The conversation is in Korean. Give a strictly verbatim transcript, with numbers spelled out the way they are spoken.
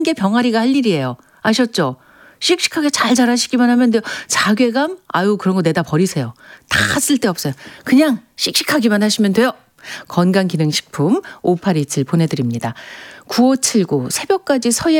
게 병아리가 할 일이에요. 아셨죠? 씩씩하게 잘 자라시기만 하면 돼요. 자괴감? 아유, 그런 거 내다 버리세요. 다 쓸데없어요. 그냥 씩씩하기만 하시면 돼요. 건강기능식품 오팔이칠 보내드립니다. 구오칠구 새벽까지 서예